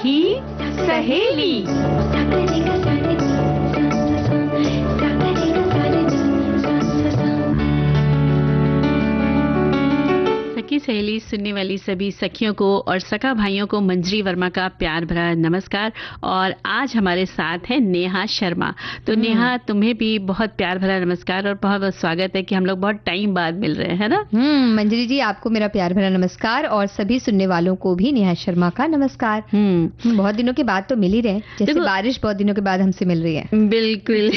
सखी सहेली। सखी सहेली सुनने वाली सभी सखियों को और सखा भाइयों को मंजरी वर्मा का प्यार भरा नमस्कार। और आज हमारे साथ है नेहा शर्मा। तो नेहा, तुम्हें भी बहुत प्यार भरा नमस्कार और बहुत बहुत स्वागत है कि हम लोग बहुत टाइम बाद मिल रहे हैं ना। मंजरी जी, आपको मेरा प्यार भरा नमस्कार और सभी सुनने वालों को भी नेहा शर्मा का नमस्कार। बहुत दिनों के बाद तो मिल ही रहे, जैसे बारिश बहुत दिनों के बाद हमसे मिल रही है। बिल्कुल।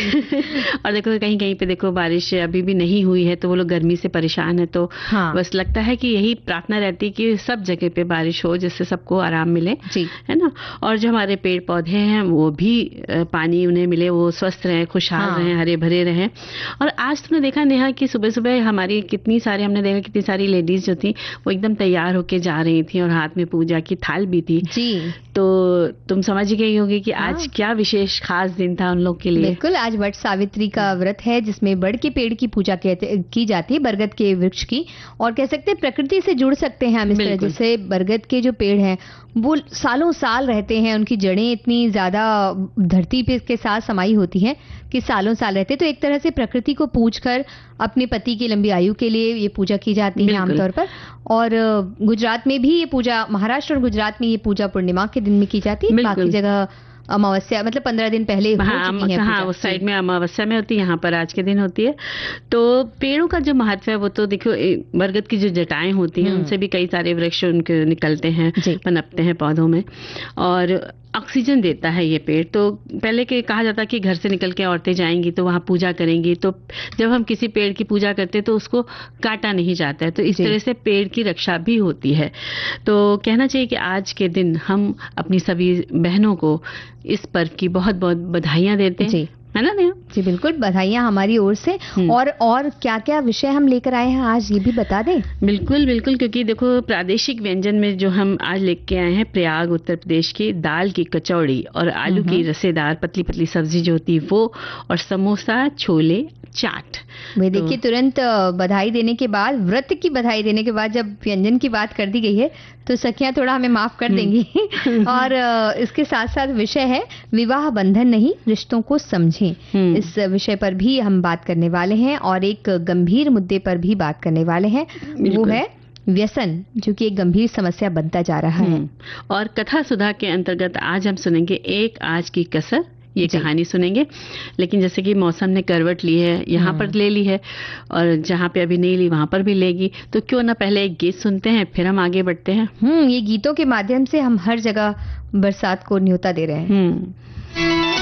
और देखो कहीं कहीं पे देखो बारिश अभी भी नहीं हुई है तो वो लोग गर्मी से परेशान है। तो बस लगता है कि यही प्रार्थना रहती है कि सब जगह पे बारिश हो जिससे सबको आराम मिले जी, है ना। और जो हमारे पेड़ पौधे हैं वो भी पानी उन्हें मिले, वो स्वस्थ रहें, खुशहाल रहें, हरे भरे रहें। और आज तुमने देखा नेहा कि सुबह सुबह हमारी कितनी सारी लेडीज जो थी वो एकदम तैयार होके जा रही थी और हाथ में पूजा की थाल भी थी जी। तो तुम समझ गई होगी कि आज क्या विशेष खास दिन था उन लोग के लिए। बिल्कुल, आज वट सावित्री का व्रत है जिसमें बड़ के पेड़ की पूजा की जाती है, बरगद के वृक्ष की। और कह सकते हैं प्रकृति से जुड़ सकते हैं हम इस तरह, जैसे बरगद के जो पेड़ हैं वो सालों साल रहते हैं, उनकी जड़ें इतनी ज्यादा धरती पे के साथ समाई होती हैं कि सालों साल रहते हैं। तो एक तरह से प्रकृति को पूजकर अपने पति की लंबी आयु के लिए ये पूजा की जाती है आमतौर पर। और गुजरात में भी ये पूजा, महाराष्ट्र और गुजरात में ये पूजा पूर्णिमा के दिन में की जाती है, बाकी जगह अमावस्या मतलब 15 दिन पहले हो चुकी है पूजा। उस साइड में अमावस्या में होती है, यहाँ पर आज के दिन होती है। तो पेड़ों का जो महत्व है वो तो देखो, बरगद की जो जटाएं होती हैं उनसे भी कई सारे वृक्ष उनके निकलते हैं, पनपते हैं पौधों में, और ऑक्सीजन देता है ये पेड़। तो पहले के कहा जाता कि घर से निकल के औरतें जाएंगी तो वहां पूजा करेंगी, तो जब हम किसी पेड़ की पूजा करते तो उसको काटा नहीं जाता है, तो इस तरह से पेड़ की रक्षा भी होती है। तो कहना चाहिए कि आज के दिन हम अपनी सभी बहनों को इस पर्व की बहुत बहुत बधाइयां देते हैं, है ना नेहा? जी बिल्कुल, बधाइयां हमारी ओर से। और क्या क्या विषय हम लेकर आए हैं आज, ये भी बता दें। बिल्कुल बिल्कुल, क्योंकि देखो प्रादेशिक व्यंजन में जो हम आज लेके आए हैं, प्रयाग उत्तर प्रदेश की दाल की कचौड़ी और आलू की रसेदार पतली पतली सब्जी जो होती है वो, और समोसा, छोले, चाट। भाई देखिए, तुरंत बधाई देने के बाद, व्रत की बधाई देने के बाद जब व्यंजन की बात कर दी गई है तो सखियां थोड़ा हमें माफ कर देंगी। और इसके साथ साथ विषय है विवाह बंधन नहीं, रिश्तों को समझें। इस विषय पर भी हम बात करने वाले हैं और एक गंभीर मुद्दे पर भी बात करने वाले हैं, वो है व्यसन, जो कि एक गंभीर समस्या बनता जा रहा है। और कथा सुधा के अंतर्गत आज हम सुनेंगे एक आज की कसर, ये कहानी सुनेंगे। लेकिन जैसे कि मौसम ने करवट ली है, यहाँ पर ले ली है और जहाँ पे अभी नहीं ली वहां पर भी लेगी, तो क्यों ना पहले एक गीत सुनते हैं फिर हम आगे बढ़ते हैं। ये गीतों के माध्यम से हम हर जगह बरसात को न्योता दे रहे हैं।